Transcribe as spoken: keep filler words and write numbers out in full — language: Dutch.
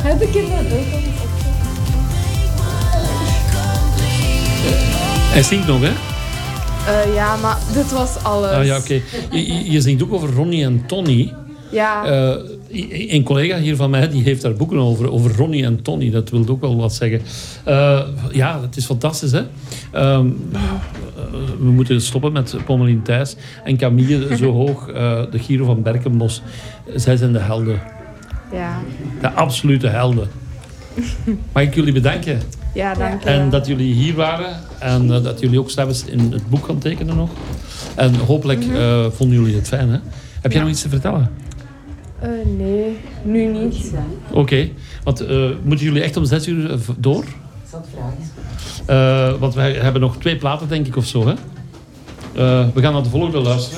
Heb ik in dat ook al eens Hij zingt nog, hè? Uh, ja, maar dit was alles. Ah, ja, oké. Okay. Je, je zingt ook over Ronnie en Tony. Ja. Uh, een collega hier van mij die heeft daar boeken over, over Ronnie en Tony. Dat wil ook wel wat zeggen. Uh, ja, het is fantastisch, hè? Um, uh, we moeten stoppen met Pommelien Thijs en Camille zo hoog. Uh, de Giro van Berkenbos. Zij zijn de helden. Ja. De absolute helden. Mag ik jullie bedanken? Ja, dank je. En dat jullie hier waren. En uh, dat jullie ook zelfs in het boek gaan tekenen nog. En hopelijk mm-hmm. uh, vonden jullie het fijn, hè? Heb jij ja. nog iets te vertellen? Uh, nee, nu niet. Oké, okay. Want uh, moeten jullie echt om zes uur door? Ik zal het vragen. Uh, want wij hebben nog twee platen, denk ik, of zo, hè? Uh, we gaan naar de volgende luisteren.